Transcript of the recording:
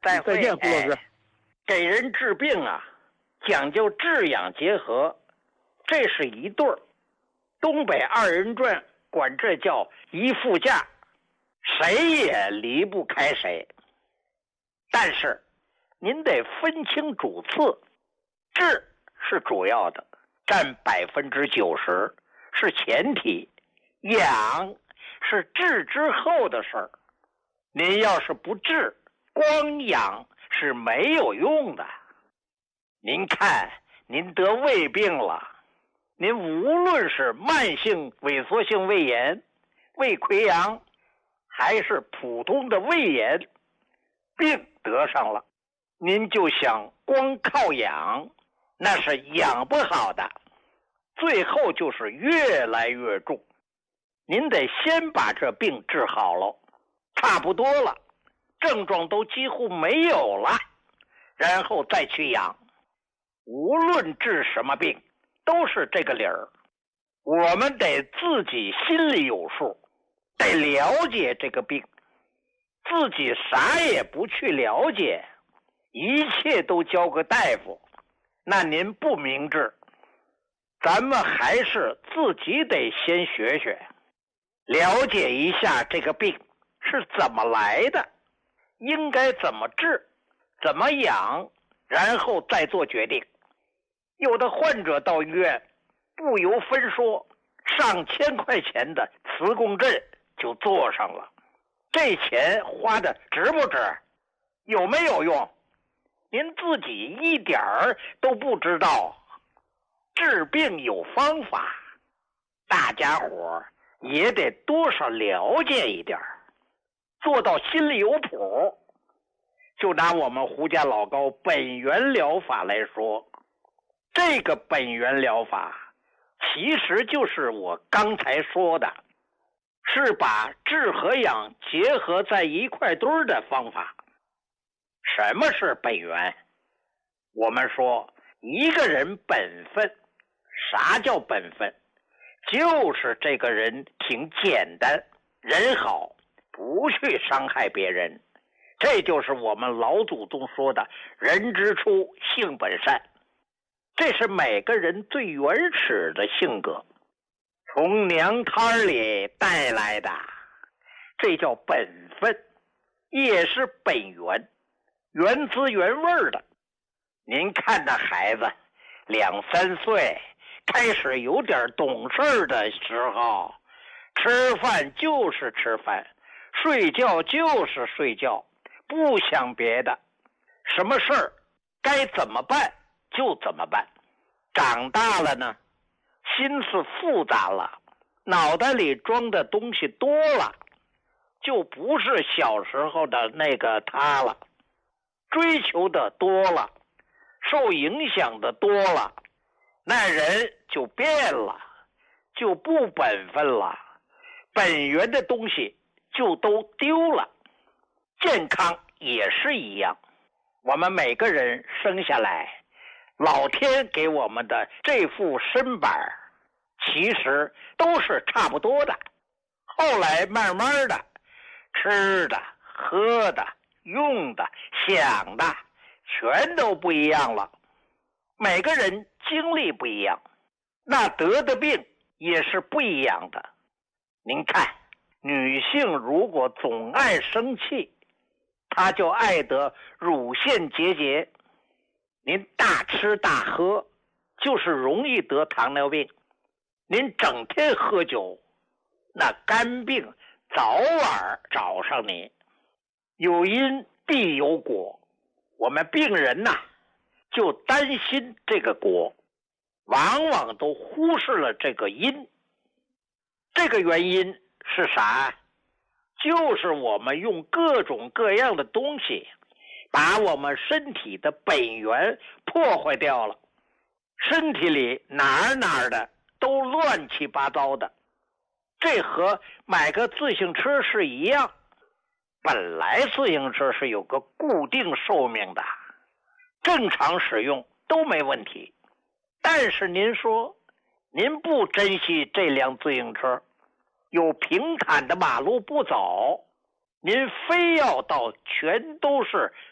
再见，胡老师。 给人治病啊，讲究治养结合，这是一对儿。东北二人转管这叫一副架，谁也离不开谁。但是您得分清主次，治是主要的，占90%，是前提，养是治之后的事儿。您要是不治，光养是没有用的。您看，您得胃病了，您无论是慢性萎缩性胃炎、胃溃疡，还是普通的胃炎，病得上了，您就想光靠养，那是养不好的，最后就是越来越重。您得先把这病治好了，差不多了，症状都几乎没有了，然后再去养。无论治什么病，都是这个理儿。我们得自己心里有数，得了解这个病。自己啥也不去了解，一切都交给大夫，那您不明智。咱们还是自己得先学学，了解一下这个病是怎么来的，应该怎么治，怎么养，然后再做决定。有的患者到医院不由分说，上千块钱的磁共振就做上了，这钱花的值不值？有没有用？您自己一点儿都不知道。治病有方法，大家伙也得多少了解一点，做到心里有谱。就拿我们胡家老高本源疗法来说，这个本源疗法其实就是我刚才说的，是把治和养结合在一块堆儿的方法。什么是本源？我们说一个人本分，啥叫本分？就是这个人挺简单，人好，不去伤害别人。这就是我们老祖宗说的人之初性本善，这是每个人最原始的性格，从娘胎里带来的，这叫本分，也是本源，原汁原味的。您看那孩子2、3岁开始有点懂事的时候，吃饭就是吃饭，睡觉就是睡觉，不想别的，什么事儿该怎么办就怎么办。长大了呢，心思复杂了，脑袋里装的东西多了，就不是小时候的那个他了，追求的多了，受影响的多了，那人就变了，就不本分了，本源的东西就都丢了。健康也是一样，我们每个人生下来，老天给我们的这副身板其实都是差不多的，后来慢慢的吃的喝的用的想的全都不一样了，每个人经历不一样，那得的病也是不一样的。您看，女性如果总爱生气，她就爱得乳腺结节。您大吃大喝，就是容易得糖尿病。您整天喝酒，那肝病早晚找上你。有因必有果，我们病人呐，就担心这个果，往往都忽视了这个因。这个原因是啥？就是我们用各种各样的东西把我们身体的本源破坏掉了，身体里哪儿的都乱七八糟的。这和买个自行车是一样，本来自行车是有个固定寿命的，正常使用都没问题。但是您说，您不珍惜这辆自行车，有平坦的马路不走，您非要到全都是